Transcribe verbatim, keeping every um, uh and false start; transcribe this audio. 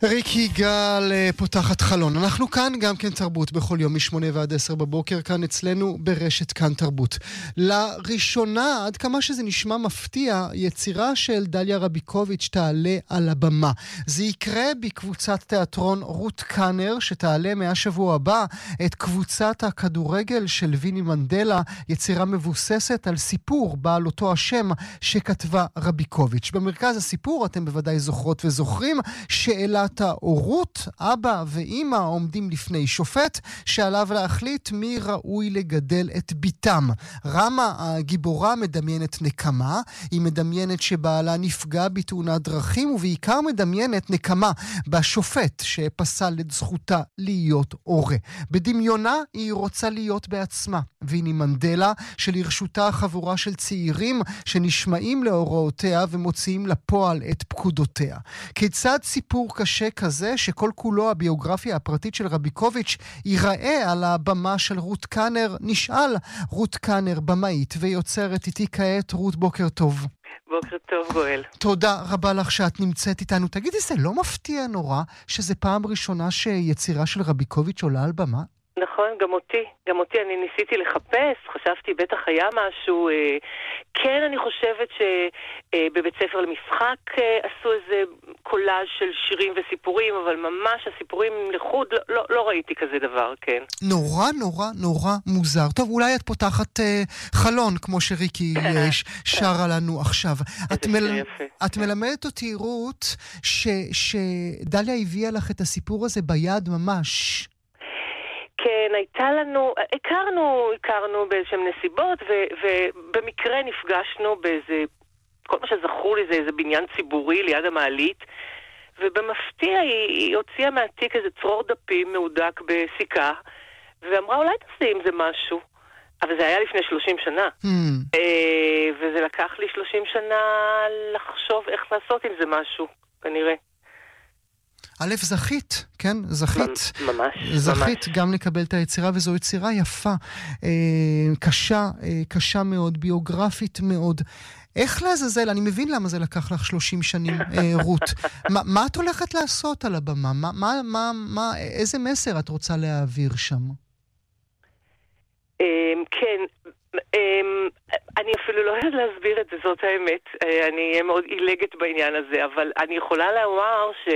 ריקי יגאל פותחת חלון. אנחנו כאן גם כן תרבות בכל יום משמונה ועד עשר בבוקר, כאן אצלנו ברשת כאן תרבות. לראשונה, עד כמה שזה נשמע מפתיע, יצירה של דליה רביקוביץ' תעלה על הבמה. זה יקרה בקבוצת תיאטרון רות קאנר, שתעלה מהשבוע הבא את קבוצת הכדורגל של ויני מנדלה, יצירה מבוססת על סיפור בעל אותו השם שכתבה רביקוביץ'. במרכז הסיפור, אתם בוודאי זוכרות וזוכרים, שאלת ההורות, אבא ואמא עומדים לפני שופט שעליו להחליט מי ראוי לגדל את ביתם. רמה הגיבורה מדמיינת נקמה, היא מדמיינת שבעלה נפגע בתאונת דרכים, ובעיקר מדמיינת נקמה בשופט שפסל את זכותה להיות הורה. בדמיונה היא רוצה להיות בעצמה. ויני מנדלה שלרשותה חבורה של צעירים שנשמעים להוראותיה ומוציאים לפועל את פקודותיה. כיצד סיפור קשה כזה שכל כולו הביוגרפיה הפרטית של רביקוביץ' ייראה על הבמה של רות קאנר? נשאל. רות קאנר, במאית ויוצרת, איתי כעת. רות, בוקר טוב. בוקר טוב, גואל. תודה רבה לך שאת נמצאת איתנו. תגידי, זה לא מפתיע נורא שזה פעם ראשונה שיצירה של רביקוביץ' עולה על במה? נכון, גם אותי. גם אותי, אני ניסיתי לחפש, חשבתי בטח היה משהו. אה, כן, אני חושבת שבבית אה, ספר למשחק אה, עשו איזה קולאז' של שירים וסיפורים, אבל ממש הסיפורים לחוד, לא, לא, לא ראיתי כזה דבר, כן. נורא, נורא, נורא מוזר. טוב, אולי את פותחת אה, חלון, כמו שריקי אה, שרה לנו עכשיו. את, מל... את מלמדת אותי, רות, ש... שדליה הביאה לך את הסיפור הזה ביד ממש. כן, הייתה לנו, הכרנו, הכרנו באיזשהם נסיבות, ו, ובמקרה נפגשנו באיזה, כל מה שזכור לי זה איזה בניין ציבורי ליד המעלית, ובמפתיע היא, היא הוציאה מהתיק איזה צרור דפים מהודק בסיכה, ואמרה אולי תעשי עם זה משהו. אבל זה היה לפני שלושים שנה. Mm. אה, וזה לקח לי שלושים שנה לחשוב איך לעשות עם זה משהו, כנראה. א', זכית, כן? זכית. ממש, זכית ממש. גם לקבל את היצירה, וזו יצירה יפה, אה, קשה, אה, קשה מאוד, ביוגרפית מאוד. איך לעזאזל? אני מבין למה זה לקח לך שלושים שנים, אה, רות. מה, מה את הולכת לעשות על הבמה? מה, מה, מה, מה, איזה מסר את רוצה להעביר שם? אה, כן, אני אפילו לא יודעת להסביר את זה, זאת האמת. אני אהיה מאוד עילגת בעניין הזה, אבל אני יכולה לומר ש...